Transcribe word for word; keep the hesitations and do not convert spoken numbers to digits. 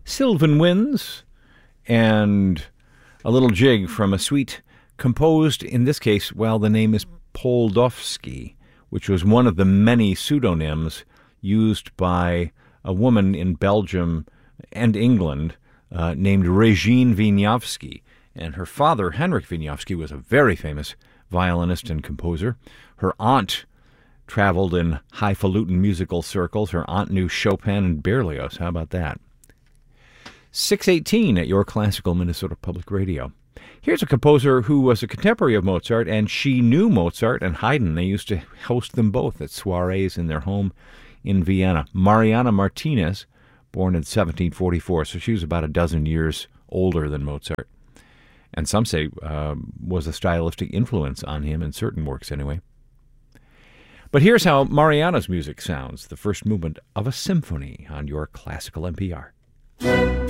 Sylvan Winds, and a little jig from a suite composed, in this case, well, the name is Poldovsky, which was one of the many pseudonyms used by a woman in Belgium and England uh, named Regine Wieniawski. And her father, Henryk Wieniawski, was a very famous violinist and composer. Her aunt traveled in highfalutin musical circles. Her aunt knew Chopin and Berlioz. How about that? six eighteen at your Classical Minnesota Public Radio. Here's a composer who was a contemporary of Mozart, and she knew Mozart and Haydn. They used to host them both at soirees in their home in Vienna. Mariana Martinez, born in seventeen forty-four, so she was about a dozen years older than Mozart, and some say uh, was a stylistic influence on him in certain works anyway. But here's how Mariana's music sounds, the first movement of a symphony on your Classical N P R.